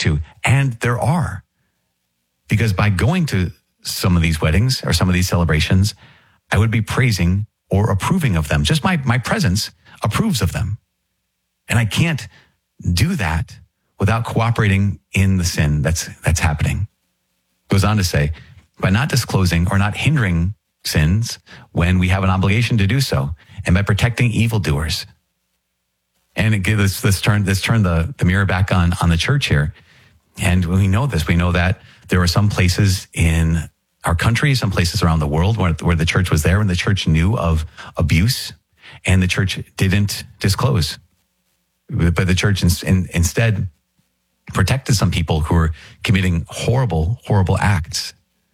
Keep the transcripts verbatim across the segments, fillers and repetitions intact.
to. And there are. Because by going to some of these weddings or some of these celebrations, I would be praising or approving of them. Just my, my presence approves of them. And I can't do that without cooperating in the sin that's that's happening. Goes on to say, by not disclosing or not hindering sins when we have an obligation to do so, and by protecting evildoers. And it, let's, let's turn let's turn the, the mirror back on, on the church here. And we know this. We know that there are some places in our country, some places around the world where, where the church was there and the church knew of abuse and the church didn't disclose. But the church in, in, instead protected some people who were committing horrible, horrible acts.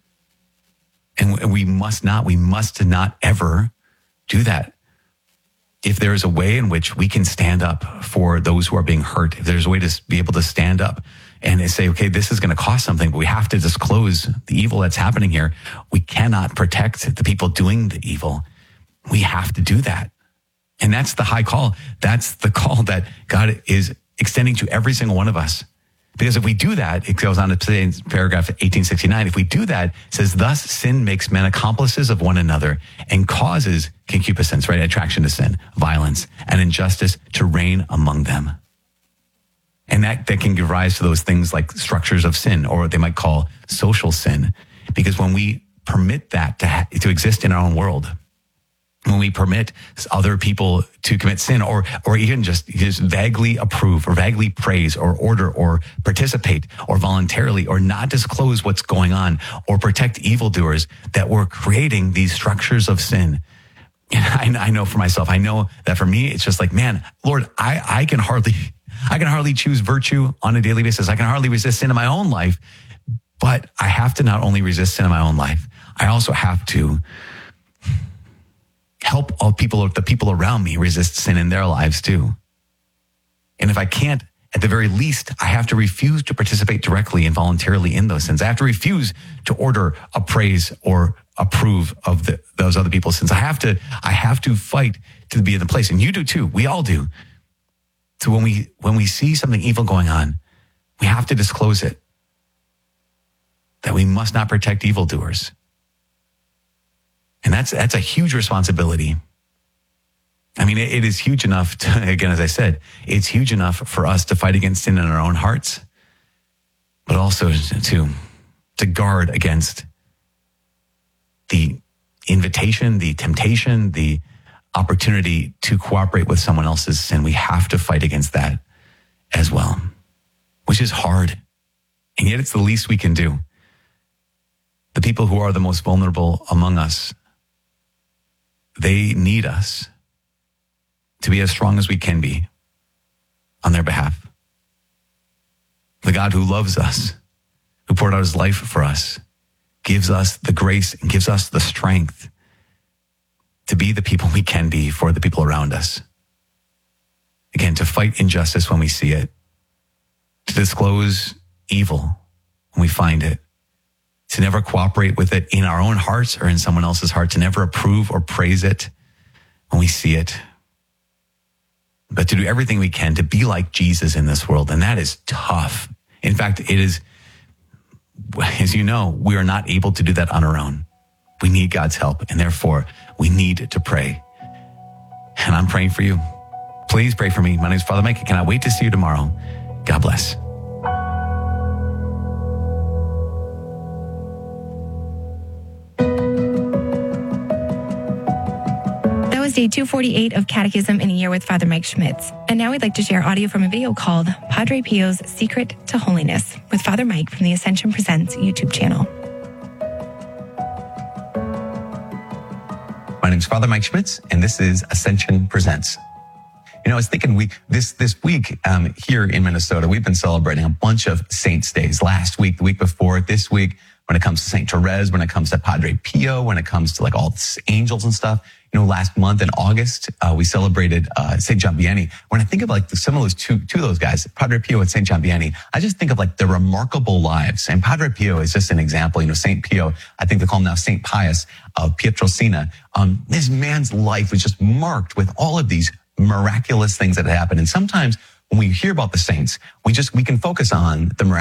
And we must not, we must not ever do that. If there is a way in which we can stand up for those who are being hurt, if there's a way to be able to stand up and say, okay, this is going to cost something, but we have to disclose the evil that's happening here. We cannot protect the people doing the evil. We have to do that. And that's the high call. That's the call that God is extending to every single one of us. Because if we do that, it goes on to say in paragraph eighteen sixty-nine, if we do that, it says, thus sin makes men accomplices of one another and causes concupiscence, right? Attraction to sin, violence, and injustice to reign among them. And that, that can give rise to those things like structures of sin, or what they might call social sin. Because when we permit that to, ha- to exist in our own world, when we permit other people to commit sin, or or even just, just vaguely approve or vaguely praise or order or participate or voluntarily or not disclose what's going on or protect evildoers, that we're creating these structures of sin. And I, I know for myself, I know that for me, it's just like, man, Lord, I, I can hardly, I can hardly choose virtue on a daily basis. I can hardly resist sin in my own life, but I have to not only resist sin in my own life, I also have to help all people, the people around me, resist sin in their lives too. And if I can't, at the very least, I have to refuse to participate directly and voluntarily in those sins. I have to refuse to order, appraise, or approve of the, those other people's sins. I have to, I have to fight to be in the place. And you do too. We all do. So when we, when we see something evil going on, we have to disclose it. That we must not protect evildoers. And that's that's a huge responsibility. I mean, it, it is huge enough to, again, as I said, it's huge enough for us to fight against sin in our own hearts, but also to, to guard against the invitation, the temptation, the opportunity to cooperate with someone else's sin. We have to fight against that as well, which is hard. And yet it's the least we can do. The people who are the most vulnerable among us, they need us to be as strong as we can be on their behalf. The God who loves us, who poured out his life for us, gives us the grace and gives us the strength to be the people we can be for the people around us. Again, to fight injustice when we see it, to disclose evil when we find it, to never cooperate with it in our own hearts or in someone else's heart, to never approve or praise it when we see it, but to do everything we can to be like Jesus in this world. And that is tough. In fact, it is, as you know, we are not able to do that on our own. We need God's help, and therefore we need to pray. And I'm praying for you. Please pray for me. My name is Father Mike. I cannot wait to see you tomorrow. God bless. Day two forty-eight of Catechism in a Year with Father Mike Schmitz. And now we'd like to share audio from a video called Padre Pio's Secret to Holiness with Father Mike from the Ascension Presents YouTube channel. My name is Father Mike Schmitz, and this is Ascension Presents. You know, I was thinking we this this week um, here in Minnesota, we've been celebrating a bunch of saints' days. Last week, the week before, this week, when it comes to Saint Therese, when it comes to Padre Pio, when it comes to like all the angels and stuff. You know, last month in August, uh, we celebrated uh, Saint John Vianney. When I think of like some of those two, two of those guys, Padre Pio and Saint John Vianney, I just think of like their remarkable lives. And Padre Pio is just an example. You know, Saint Pio, I think they call him now Saint Pius of Pietrelcina. Um, this man's life was just marked with all of these miraculous things that happened. And sometimes when we hear about the saints, we just, we can focus on the miraculous.